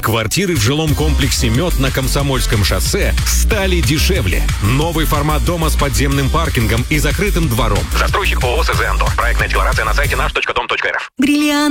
Квартиры в жилом комплексе «Мед» на Комсомольском шоссе стали дешевле. Новый формат дома с подземным паркингом и закрытым двором. Застройщик ООО «СЗ Андор». Проектная декларация на сайте наш.дом.рф. Бриллиант.